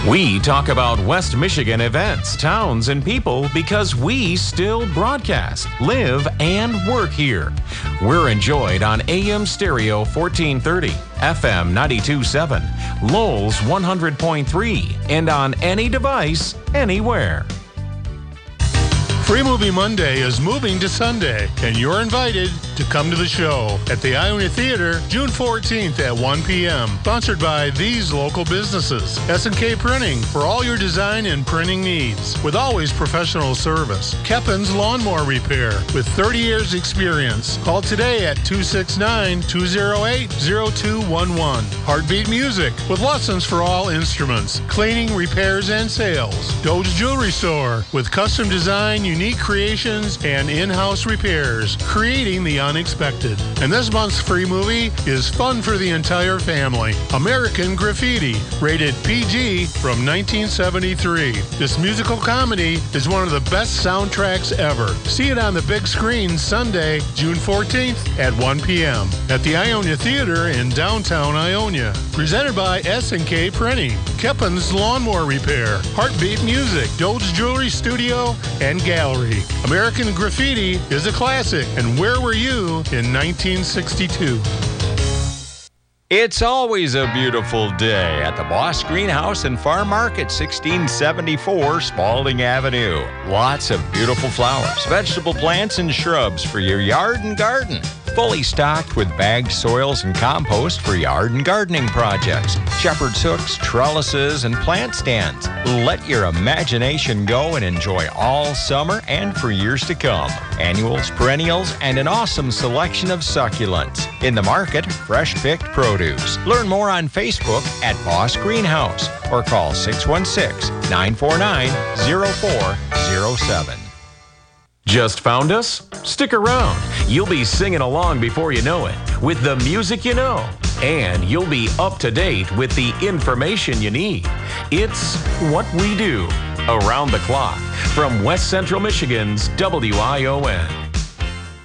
We talk about West Michigan events, towns, and people because we still broadcast, live, and work here. We're enjoyed on AM Stereo 1430, FM 92.7, Lowell's 100.3, and on any device, anywhere. Free Movie Monday is moving to Sunday, and you're invited to come to the show at the Ionia Theater June 14th at 1 p.m. Sponsored by these local businesses. S&K Printing for all your design and printing needs with always professional service. Keppin's Lawnmower Repair with 30 years experience. Call today at 269-208-0211. Heartbeat Music with lessons for all instruments, cleaning, repairs, and sales. Doge Jewelry Store with custom design, unique creations, and in-house repairs, creating the unexpected. And this month's free movie is fun for the entire family. American Graffiti, rated PG from 1973. This musical comedy is one of the best soundtracks ever. See it on the big screen Sunday, June 14th at 1 p.m. at the Ionia Theater in downtown Ionia. Presented by S&K Printing, Keppin's Lawnmower Repair, Heartbeat Music, Doge Jewelry Studio, and Gallery. American Graffiti is a classic, and where were you in 1962? It's always a beautiful day at the Boss Greenhouse and Farm Market, 1674 Spalding Avenue. Lots of beautiful flowers, vegetable plants, and shrubs for your yard and garden. Fully stocked with bagged soils and compost for yard and gardening projects. Shepherd's hooks, trellises, and plant stands. Let your imagination go and enjoy all summer and for years to come. Annuals, perennials, and an awesome selection of succulents. In the market, fresh-picked produce. Learn more on Facebook at Boss Greenhouse or call 616-949-0407. Just found us? Stick around. You'll be singing along before you know it with the music you know. And you'll be up to date with the information you need. It's what we do around the clock from West Central Michigan's WION.